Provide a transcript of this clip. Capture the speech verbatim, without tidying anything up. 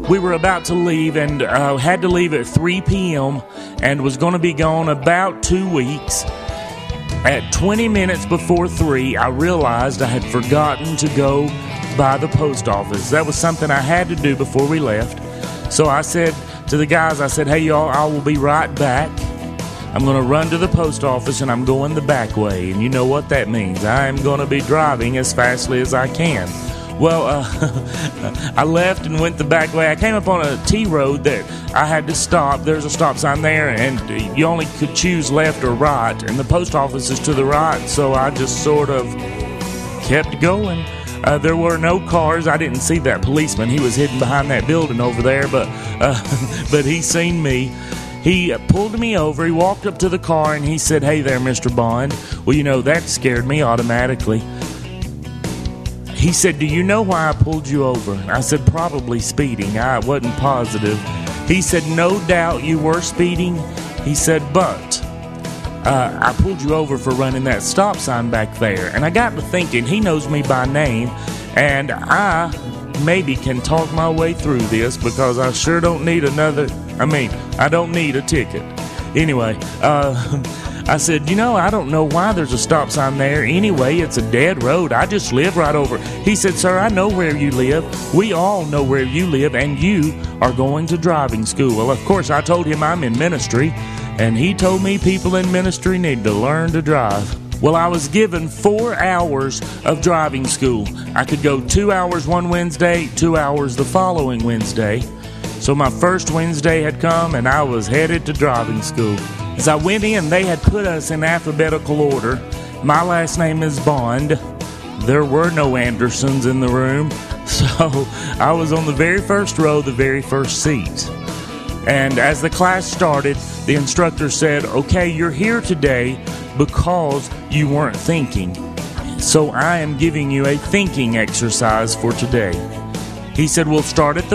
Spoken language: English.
we were about to leave and uh, had to leave at three p.m. and was going to be gone about two weeks. At twenty minutes before three, I realized I had forgotten to go by the post office. That was something I had to do before we left. So I said to the guys, I said, hey, y'all, I will be right back. I'm going to run to the post office, and I'm going the back way. And you know what that means. I am going to be driving as fastly as I can. Well, uh, I left and went the back way. I came up on a T road that I had to stop. There's a stop sign there, and you only could choose left or right. And the post office is to the right, so I just sort of kept going. Uh, there were no cars. I didn't see that policeman. He was hidden behind that building over there, but uh, but he seen me. He pulled me over. He walked up to the car, and he said, hey there, Mister Bond. Well, you know, that scared me automatically. He said, do you know why I pulled you over? I said, probably speeding. I wasn't positive. He said, no doubt you were speeding. He said, but uh, I pulled you over for running that stop sign back there. And I got to thinking, he knows me by name, and I maybe can talk my way through this because I sure don't need another, I mean, I don't need a ticket. Anyway, uh... I said, you know, I don't know why there's a stop sign there. Anyway, it's a dead road. I just live right over. He said, sir, I know where you live. We all know where you live, and you are going to driving school. Well, of course, I told him I'm in ministry, and he told me people in ministry need to learn to drive. Well, I was given four hours of driving school. I could go two hours one Wednesday, two hours the following Wednesday. So my first Wednesday had come, and I was headed to driving school. As I went in, they had put us in alphabetical order. My last name is Bond. There were no Andersons in the room, so I was on the very first row, the very first seat. And as the class started, the instructor said, okay, you're here today because you weren't thinking. So I am giving you a thinking exercise for today. He said, we'll start at the